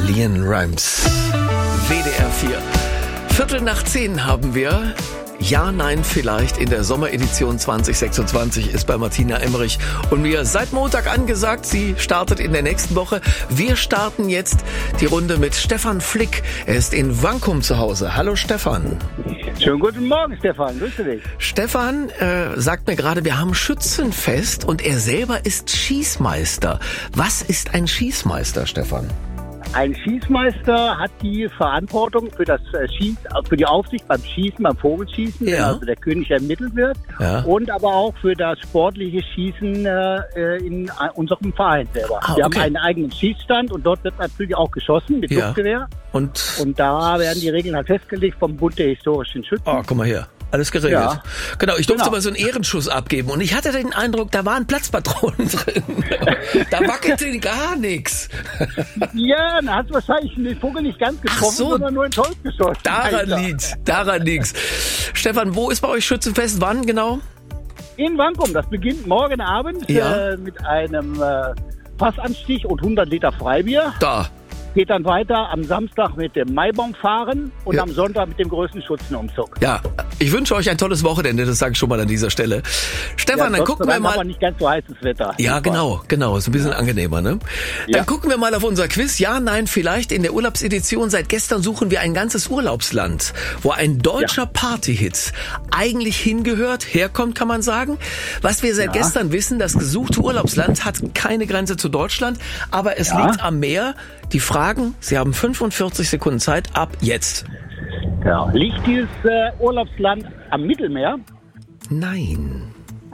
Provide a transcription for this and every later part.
LeAnn Rimes. WDR 4. 9:15 haben wir. Ja, nein, vielleicht in der Sommeredition 2026 ist bei Martina Emmerich und mir seit Montag angesagt, sie startet in der nächsten Woche. Wir starten jetzt die Runde mit Stefan Flick. Er ist in Wankum zu Hause. Hallo Stefan. Schönen guten Morgen, Stefan. Grüße dich. Stefan sagt mir gerade, wir haben Schützenfest und er selber ist Schießmeister. Was ist ein Schießmeister, Stefan? Ein Schießmeister hat die Verantwortung für das für die Aufsicht beim Schießen, beim Vogelschießen, ja. Also der König ermittelt wird, ja. Und aber auch für das sportliche Schießen in unserem Verein selber. Wir haben einen eigenen Schießstand und dort wird natürlich auch geschossen mit Luftgewehr. Und da werden die Regeln halt festgelegt vom Bund der historischen Schützen. Oh, guck mal hier. Alles geregelt. Ja. Genau, ich durfte mal so einen Ehrenschuss abgeben und ich hatte den Eindruck, da waren Platzpatronen drin. Da wackelte gar nichts. Ja, dann hat wahrscheinlich den Vogel nicht ganz getroffen, sondern nur ins Holz geschossen. Daran liegt's. Stefan, wo ist bei euch Schützenfest? Wann genau? In Wankum. Das beginnt morgen Abend mit einem Fassanstich und 100 Liter Freibier. Da. Geht dann weiter am Samstag mit dem Maibaumfahren und am Sonntag mit dem größten Schützenumzug. Ja, ich wünsche euch ein tolles Wochenende, das sage ich schon mal an dieser Stelle. Stefan, dann gucken wir mal. Aber nicht ganz so heißes Wetter. Ja, genau, ist ein bisschen angenehmer, ne? Dann gucken wir mal auf unser Quiz. Ja, nein, vielleicht. In der Urlaubsedition seit gestern suchen wir ein ganzes Urlaubsland, wo ein deutscher Partyhit eigentlich hingehört, herkommt, kann man sagen. Was wir seit gestern wissen, das gesuchte Urlaubsland hat keine Grenze zu Deutschland, aber es liegt am Meer. Die Fragen, Sie haben 45 Sekunden Zeit, ab jetzt. Ja. Liegt dieses Urlaubsland am Mittelmeer? Nein.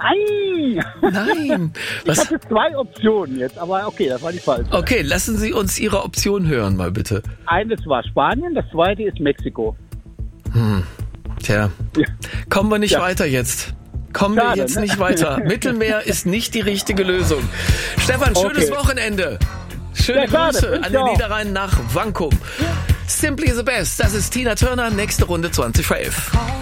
Nein! Ich hatte 2 Optionen jetzt, aber okay, das war die falsche. Okay, lassen Sie uns Ihre Option hören, mal bitte. Eines war Spanien, das zweite ist Mexiko. Tja, kommen wir nicht weiter jetzt. Kommen wir jetzt nicht weiter. Mittelmeer ist nicht die richtige Lösung. Stefan, schönes Wochenende. Schöne Grüße an den Niederrhein nach Wankum. Simply the best. Das ist Tina Turner. Nächste Runde 20 vor 11.